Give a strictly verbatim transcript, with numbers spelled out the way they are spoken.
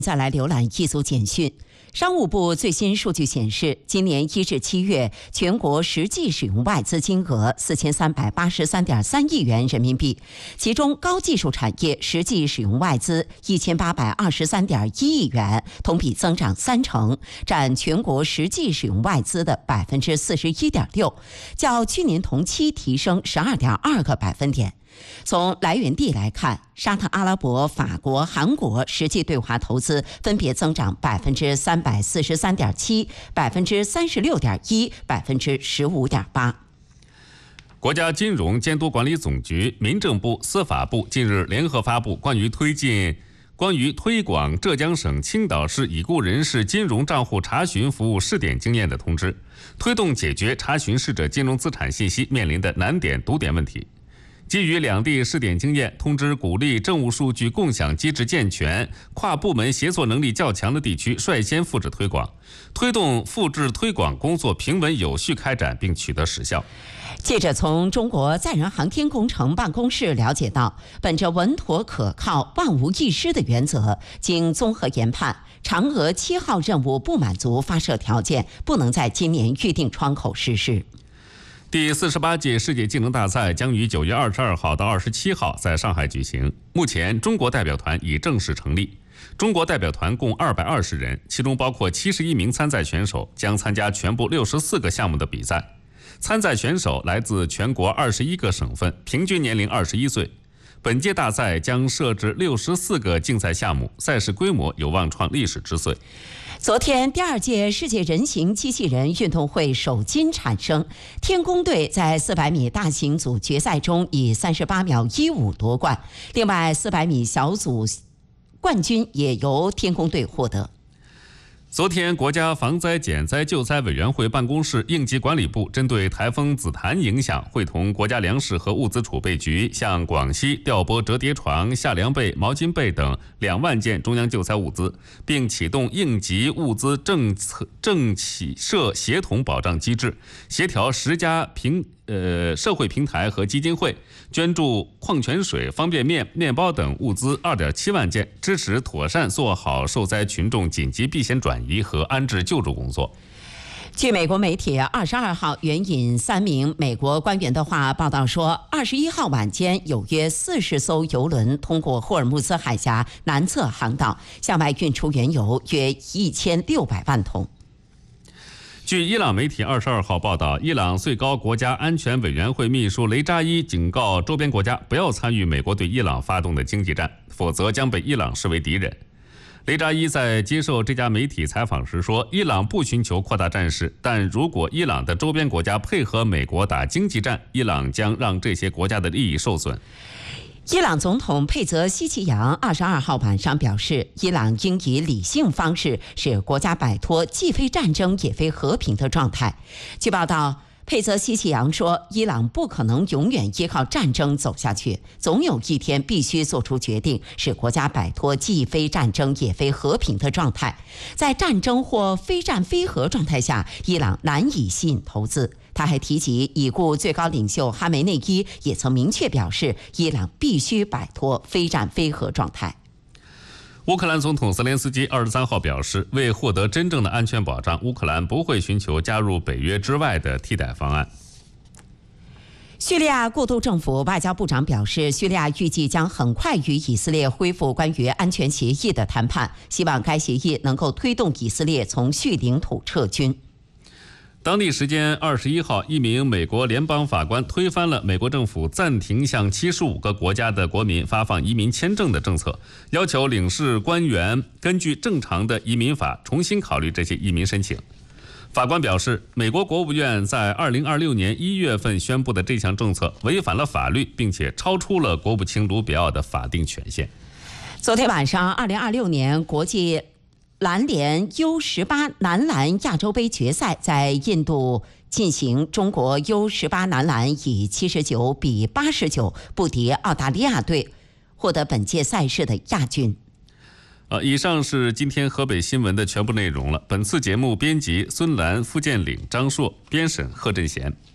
再来浏览一组简讯。商务部最新数据显示，今年一至七月，全国实际使用外资金额四千三百八十三点三亿元人民币，其中高技术产业实际使用外资一千八百二十三点一亿元，同比增长三成，占全国实际使用外资的百分之四十一点六，较去年同期提升十二点二个百分点。从来源地来看，沙特阿拉伯、法国、韩国实际对华投资分别增长百分之三百四十三点七、百分之三十六点一、百分之十五点八。 国家金融监督管理总局、民政部、司法部近日联合发布关于推进。关于推广浙江省青岛市已故人士金融账户查询服务试点经验的通知，推动解决查询逝者金融资产信息面临的难点堵点问题。基于两地试点经验，通知鼓励政务数据共享机制健全、跨部门协作能力较强的地区率先复制推广，推动复制推广工作平稳有序开展并取得实效。 记者从中国载人航天工程办公室了解到，本着稳妥可靠、万无一失的原则，经综合研判，嫦娥七号任务不满足发射条件，不能在今年预定窗口实施。 第四十八届世界技能大赛将于九月二十二号到二十七号在上海举行。目前，中国代表团已正式成立。中国代表团共二百二十人，其中包括七十一名参赛选手，将参加全部六十四个项目的比赛。参赛选手来自全国二十一个省份，平均年龄二十一岁。本届大赛将设置六十四个竞赛项目，赛事规模有望创历史之最。 昨天，第二届世界人形机器人运动会首金产生，天宫队在四百米大型组决赛中以三十八秒一五夺冠，另外四百米小组冠军也由天宫队获得。 昨天，国家防灾减灾救灾委员会办公室应急管理部针对台风紫檀影响，会同国家粮食和物资储备局向广西调拨折叠床、夏凉被、毛巾被等两万件中央救灾物资，并启动应急物资政策政企社协同保障机制，协调十家平呃社会平台和基金会，捐助矿泉水、方便面、面包等物资二点七万件，支持妥善做好受灾群众紧急避险转移和安置救助工作。 据美国媒体二十二号援引三名美国官员的话报道说，二十一号晚间有约四十艘油轮通过霍尔木兹海峡南侧航道，向外运出原油约一千六百万桶。 据伊朗媒体二十二号报道，伊朗最高国家安全委员会秘书雷扎伊警告周边国家不要参与美国对伊朗发动的经济战，否则将被伊朗视为敌人。雷扎伊在接受这家媒体采访时说，伊朗不寻求扩大战事，但如果伊朗的周边国家配合美国打经济战，伊朗将让这些国家的利益受损。 伊朗总统佩泽希奇扬二十二号晚上表示，伊朗应以理性方式使国家摆脱既非战争也非和平的状态。据报道，佩泽希奇扬说，伊朗不可能永远依靠战争走下去，总有一天必须做出决定，使国家摆脱既非战争也非和平的状态。在战争或非战非和状态下，伊朗难以吸引投资。他还提及，已故最高领袖哈梅内伊也曾明确表示，伊朗必须摆脱非战非和状态。 乌克兰总统泽连斯基二十三号表示，为获得真正的安全保障，乌克兰不会寻求加入北约之外的替代方案。 叙利亚过渡政府外交部长表示，叙利亚预计将很快与以色列恢复关于安全协议的谈判，希望该协议能够推动以色列从叙领土撤军。 当地时间二十一号，一名美国联邦法官推翻了美国政府暂停向七十五个国家的国民发放移民签证的政策，要求领事官员根据正常的移民法重新考虑这些移民申请。法官表示，美国国务院在二零二六年一月份宣布的这项政策违反了法律，并且超出了国务卿卢比奥的法定权限。 昨天晚上，二零二六年国际篮联 U 十八 男篮亚洲杯决赛在印度进行，中国 U 十八 男篮以七十九比八十九不敌澳大利亚队，获得本届赛事的亚军。 呃，以上是今天河北新闻的全部内容了。本次节目编辑孙兰、付建岭、张硕，编审贺振贤。